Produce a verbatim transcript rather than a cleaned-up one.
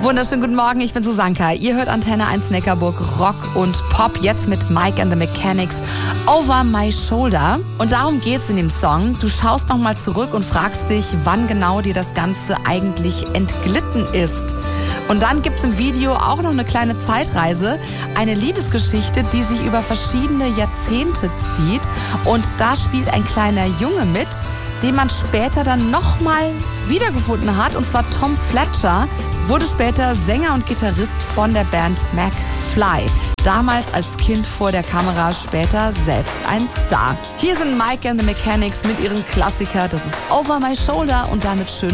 Wunderschönen guten Morgen, ich bin Susanka. Ihr hört Antenne eins Neckarburg Rock und Pop, jetzt mit Mike and the Mechanics, Over My Shoulder. Und darum geht's in dem Song. Du schaust nochmal zurück und fragst dich, wann genau dir das Ganze eigentlich entglitten ist. Und dann gibt's im Video auch noch eine kleine Zeitreise, eine Liebesgeschichte, die sich über verschiedene Jahrzehnte zieht. Und da spielt ein kleiner Junge mit, den man später dann nochmal wiedergefunden hat, und zwar Tom Fletcher, wurde später Sänger und Gitarrist von der Band McFly. Damals als Kind vor der Kamera, später selbst ein Star. Hier sind Mike and the Mechanics mit ihrem Klassiker, das ist Over My Shoulder, und damit schön